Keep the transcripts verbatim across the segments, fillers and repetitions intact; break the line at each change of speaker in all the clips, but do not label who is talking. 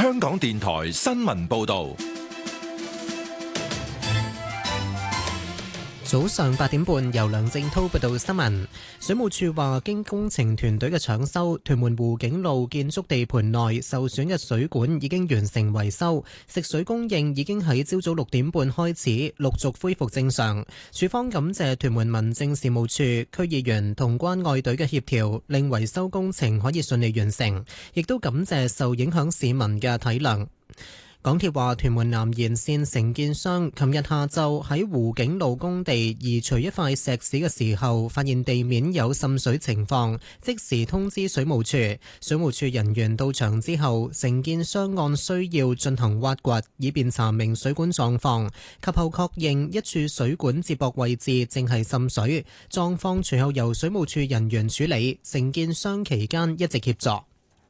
香港電台新聞報道。
早上八點半，由梁正滔報道新聞。水務署話，經工程團隊嘅搶修，屯門湖景路建築地盤內受損嘅水管已經完成維修，食水供應已經喺朝早六點半開始陸續恢復正常。署方感謝屯門民政事務處、區議員同關愛隊嘅協調，令維修工程可以順利完成，亦都感謝受影響市民嘅體諒。港鐵話，屯門南延線承建商琴日下晝喺湖景路工地移除一塊石屎嘅時候，發現地面有滲水情況，即時通知水務處。水務處人員到場之後，承建商按需要進行挖掘，以便查明水管狀況。及後確認一處水管接駁位置正係滲水，狀況隨後由水務處人員處理。承建商期間一直協助。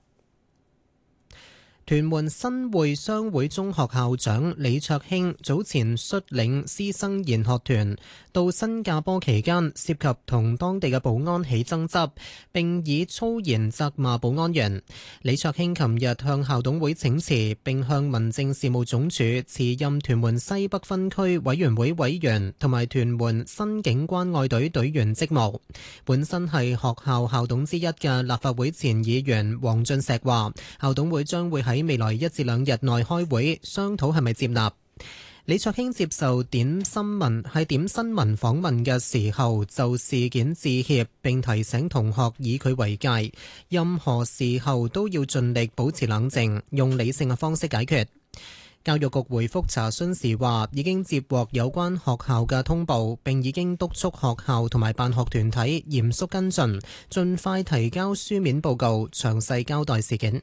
屯門新會商會中學校長李卓興早前率領師生研學團到新加坡期間，涉及同當地嘅保安起爭執，並以粗言責罵保安員。李卓興琴日向校董會請辭，並向民政事務總署辭任屯門西北分區委員會委員同埋屯門新警關愛隊隊員職務。本身係學校校董之一嘅立法會前議員黃俊碩話，校董會將會喺喺未來一至兩日內開會商討係咪接納。李卓興接受點新聞係點新聞訪問嘅時候，就事件致歉，並提醒同學以佢為戒，任何時候都要盡力保持冷靜，用理性嘅方式解決。教育局回覆查詢時話，已經接獲有關學校嘅通報，並已經督促學校同埋辦學團體嚴肅跟進，盡快提交書面報告，詳細交代事件。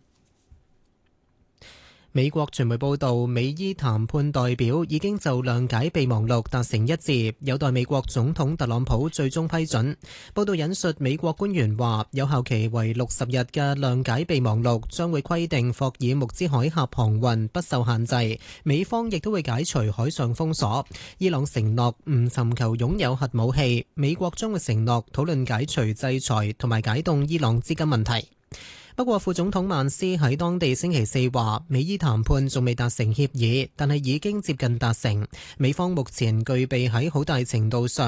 美國傳媒報道，美伊談判代表已經就諒解備忘錄達成一致，有待美國總統特朗普最終批准。報道引述美國官員話，有效期為六十日嘅諒解備忘錄將會規定霍爾木茲海峽航運不受限制，美方亦都會解除海上封鎖。伊朗承諾唔尋求擁有核武器，美國將會承諾討論解除制裁同埋解凍伊朗資金問題。不過，副總統曼斯喺當地星期四話，美伊談判仲未達成協議，但係已經接近達成。美方目前具備喺好大程度上